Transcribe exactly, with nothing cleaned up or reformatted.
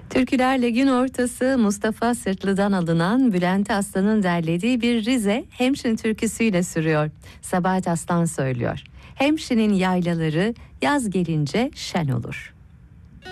Türkülerle gün ortası Mustafa Sırtlı'dan alınan Bülent Aslan'ın derlediği bir Rize Hemşin türküsüyle sürüyor. Sabahat Aslan söylüyor. Hemşin'in yaylaları yaz gelince şen olur.